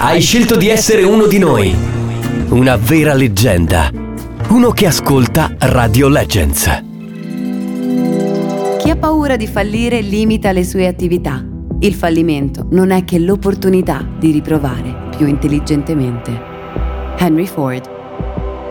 Hai scelto di essere uno di noi. Una vera leggenda. Uno che ascolta Radio Legends. Chi ha paura di fallire limita le sue attività. Il fallimento non è che l'opportunità di riprovare più intelligentemente. Henry Ford.